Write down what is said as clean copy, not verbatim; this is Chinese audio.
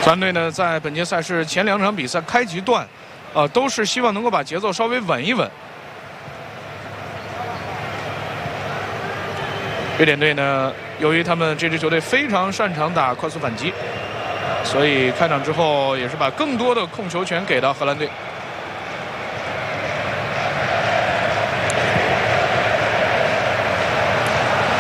三队呢，在本届赛事前2场比赛开局段，都是希望能够把节奏稍微稳一稳。瑞典队呢，由于他们这支球队非常擅长打快速反击，所以开场之后也是把更多的控球权给到荷兰队。